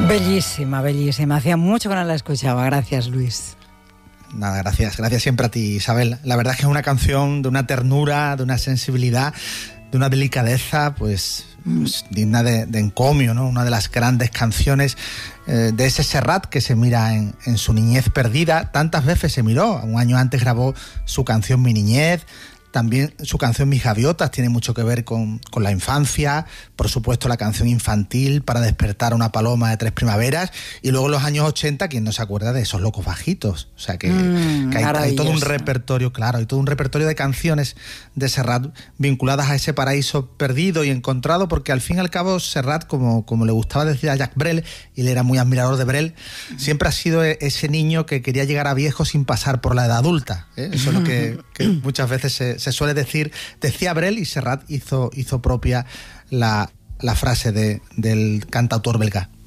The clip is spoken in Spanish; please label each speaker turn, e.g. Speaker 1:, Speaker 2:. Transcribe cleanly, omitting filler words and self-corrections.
Speaker 1: Bellísima, bellísima. Hacía mucho que no la escuchaba. Gracias, Luis.
Speaker 2: Nada, gracias siempre a ti, Isabel. La verdad es que es una canción de una ternura, de una sensibilidad, de una delicadeza, pues digna de encomio, ¿no? Una de las grandes canciones de ese Serrat que se mira en su niñez perdida. Tantas veces se miró. Un año antes grabó su canción Mi Niñez. También su canción Mis Gaviotas tiene mucho que ver con la infancia. Por supuesto, la canción infantil Para despertar a una paloma de 3 primaveras. Y luego en los años 80, ¿quién no se acuerda de Esos locos bajitos? O sea que hay todo un repertorio, claro, hay todo un repertorio de canciones de Serrat vinculadas a ese paraíso perdido y encontrado, porque al fin y al cabo Serrat, como le gustaba decir a Jacques Brel, y él era muy admirador de Brel, siempre ha sido ese niño que quería llegar a viejo sin pasar por la edad adulta. Eso es lo que muchas veces se suele decir. Decía Brel, y Serrat hizo propia la frase del cantautor belga.